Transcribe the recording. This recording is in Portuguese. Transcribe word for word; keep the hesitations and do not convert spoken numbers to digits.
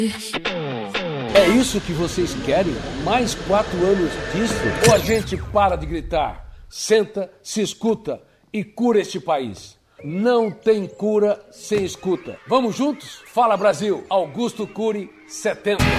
É isso que vocês querem? Mais quatro anos disso? Ou a gente para de gritar, senta, se escuta e cura este país? Não tem cura sem escuta. Vamos juntos? Fala Brasil, Augusto Cury, setembro.